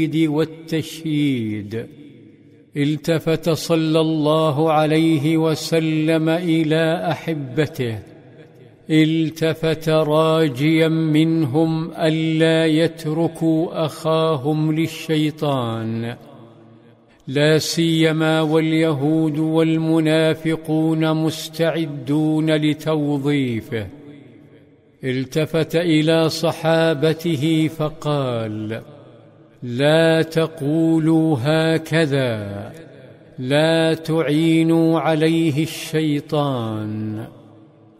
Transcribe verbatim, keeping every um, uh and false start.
والتشييد. التفت صلى الله عليه وسلم إلى أحبته، التفت راجيا منهم ألا يتركوا أخاهم للشيطان، لا سيما واليهود والمنافقون مستعدون لتوظيفه. التفت إلى صحابته فقال: لا تقولوا هكذا، لا تعينوا عليه الشيطان.